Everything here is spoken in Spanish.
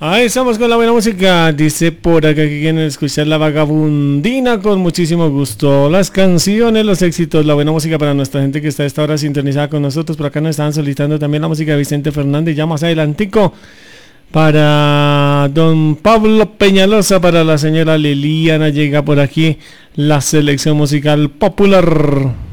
Ahí estamos con la buena música. Dice por acá que quieren escuchar La Vagabundina con muchísimo gusto. Las canciones, los éxitos, la buena música para nuestra gente que está a esta hora sintonizada con nosotros. Por acá nos estaban solicitando también la música de Vicente Fernández. Ya más adelantico para don Pablo Peñalosa, para la señora Liliana. Llega por aquí la selección musical popular.